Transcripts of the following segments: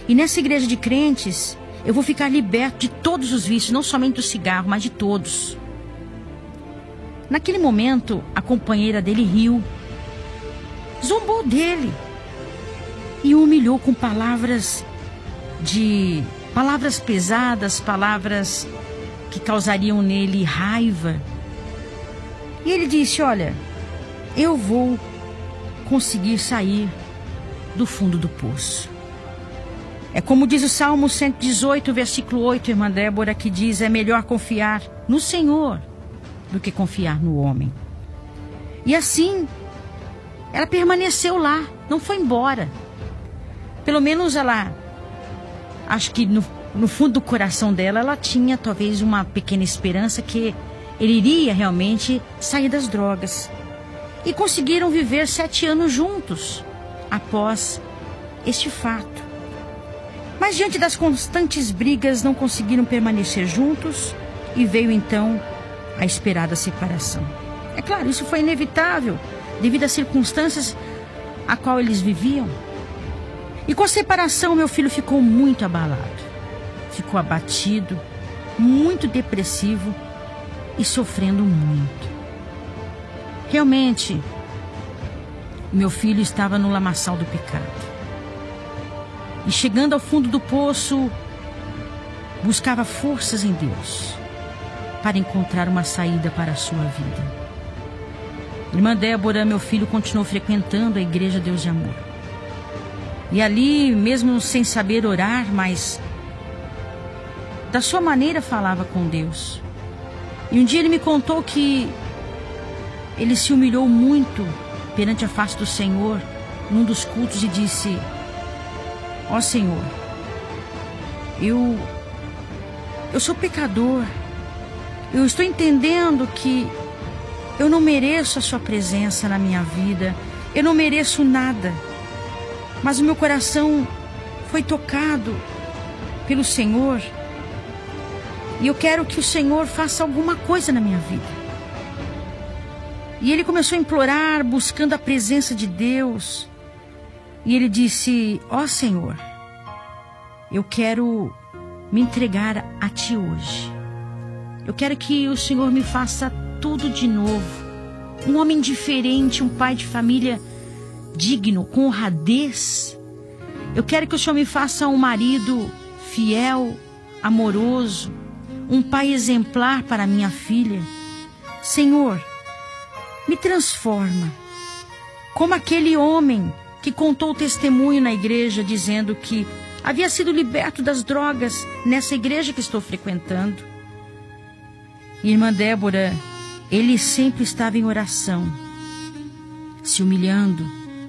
E nessa igreja de crentes, eu vou ficar liberto de todos os vícios, não somente do cigarro, mas de todos. Naquele momento, a companheira dele riu, zombou dele e o humilhou com palavras pesadas, palavras que causariam nele raiva. E ele disse: olha, eu vou conseguir sair do fundo do poço. É como diz o Salmo 118, versículo 8, irmã Débora, que diz: é melhor confiar no Senhor do que confiar no homem. E assim, ela permaneceu lá, não foi embora. Pelo menos ela, acho que no fundo do coração dela, ela tinha talvez uma pequena esperança que ele iria realmente sair das drogas. E conseguiram viver 7 anos juntos após este fato. Mas diante das constantes brigas, não conseguiram permanecer juntos e veio então a esperada separação. É claro, isso foi inevitável devido às circunstâncias a qual eles viviam. E com a separação, meu filho ficou muito abalado, ficou abatido, muito depressivo e sofrendo muito. Realmente, meu filho estava no lamaçal do pecado. E chegando ao fundo do poço, buscava forças em Deus para encontrar uma saída para a sua vida. Irmã Débora, meu filho continuou frequentando a igreja Deus de Amor. E ali, mesmo sem saber orar, mas da sua maneira falava com Deus. E um dia ele me contou que ele se humilhou muito perante a face do Senhor num dos cultos e disse: ó Senhor, eu sou pecador. Eu estou entendendo que eu não mereço a sua presença na minha vida. Eu não mereço nada. Mas o meu coração foi tocado pelo Senhor. E eu quero que o Senhor faça alguma coisa na minha vida. E ele começou a implorar, buscando a presença de Deus. E ele disse: ó Senhor, eu quero me entregar a Ti hoje. Eu quero que o Senhor me faça tudo de novo. Um homem diferente, um pai de família digno, com honradez. Eu quero que o Senhor me faça um marido fiel, amoroso, um pai exemplar para minha filha. Senhor, me transforma como aquele homem que contou o testemunho na igreja, dizendo que havia sido liberto das drogas nessa igreja que estou frequentando. Irmã Débora, ele sempre estava em oração, se humilhando.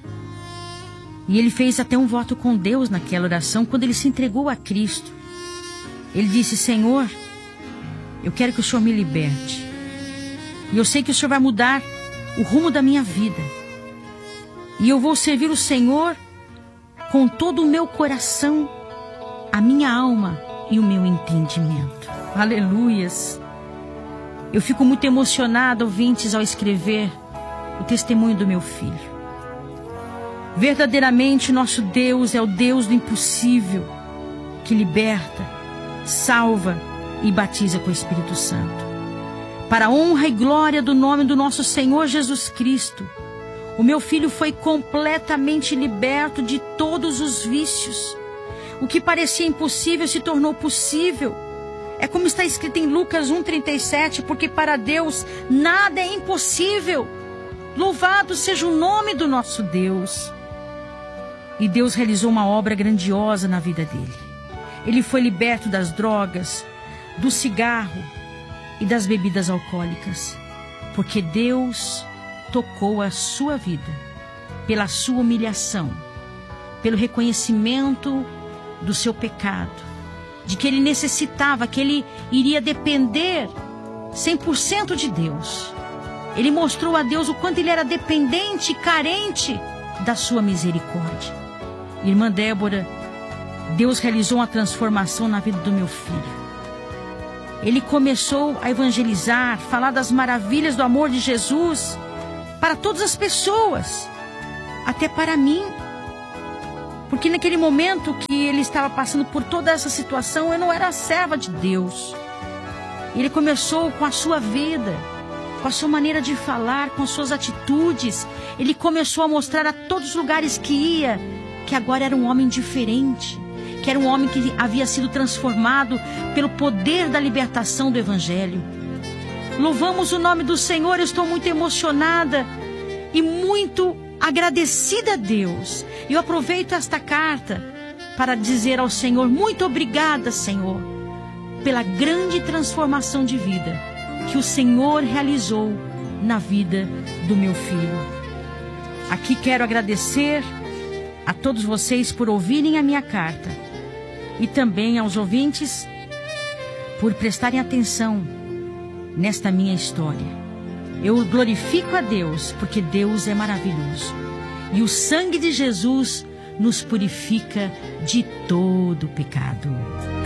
E ele fez até um voto com Deus naquela oração, quando ele se entregou a Cristo. Ele disse: Senhor, eu quero que o Senhor me liberte. E eu sei que o Senhor vai mudar o rumo da minha vida. E eu vou servir o Senhor com todo o meu coração, a minha alma e o meu entendimento. Aleluias! Eu fico muito emocionada, ouvintes, ao escrever o testemunho do meu filho. Verdadeiramente, nosso Deus é o Deus do impossível, que liberta, salva e batiza com o Espírito Santo. Para a honra e glória do nome do nosso Senhor Jesus Cristo, o meu filho foi completamente liberto de todos os vícios. O que parecia impossível se tornou possível. É como está escrito em Lucas 1,37, porque para Deus nada é impossível. Louvado seja o nome do nosso Deus. E Deus realizou uma obra grandiosa na vida dele. Ele foi liberto das drogas, do cigarro e das bebidas alcoólicas, porque Deus tocou a sua vida pela sua humilhação, pelo reconhecimento do seu pecado, de que ele necessitava, que ele iria depender 100% de Deus. Ele mostrou a Deus o quanto ele era dependente e carente da sua misericórdia. Irmã Débora, Deus realizou uma transformação na vida do meu filho. Ele começou a evangelizar, falar das maravilhas do amor de Jesus para todas as pessoas, até para mim. Porque naquele momento que ele estava passando por toda essa situação, eu não era serva de Deus. Ele começou com a sua vida, com a sua maneira de falar, com as suas atitudes. Ele começou a mostrar a todos os lugares que ia, que agora era um homem diferente, que era um homem que havia sido transformado pelo poder da libertação do Evangelho. Louvamos o nome do Senhor. Eu estou muito emocionada e muito agradecida a Deus. Eu aproveito esta carta para dizer ao Senhor: muito obrigada, Senhor, pela grande transformação de vida que o Senhor realizou na vida do meu filho. Aqui quero agradecer a todos vocês por ouvirem a minha carta e também aos ouvintes por prestarem atenção nesta minha história. Eu glorifico a Deus porque Deus é maravilhoso e o sangue de Jesus nos purifica de todo pecado.